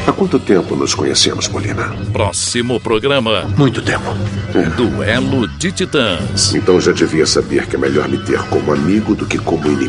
Há quanto tempo nos conhecemos, Molina? Próximo programa. Muito tempo. Duelo de Titãs. Então já devia saber que é melhor me ter como amigo do que como inimigo.